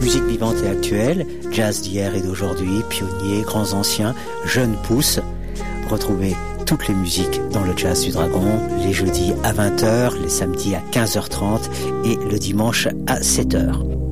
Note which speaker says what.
Speaker 1: Musique vivante et actuelle, jazz d'hier et d'aujourd'hui, pionniers, grands anciens, jeunes pousses. Retrouvez toutes les musiques dans le Jazz du Dragon, les jeudis à 20h, les samedis à 15h30 et le dimanche à 7h.